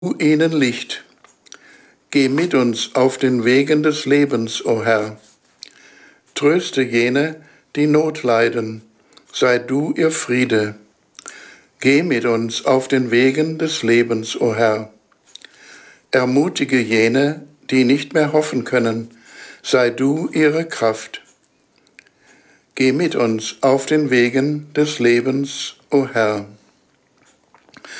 ihnen Licht. Geh mit uns auf den Wegen des Lebens, o Herr. Tröste jene, die Not leiden, sei du ihr Friede. Geh mit uns auf den Wegen des Lebens, o Herr. Ermutige jene, die nicht mehr hoffen können, sei du ihre Kraft. Geh mit uns auf den Wegen des Lebens, o Herr.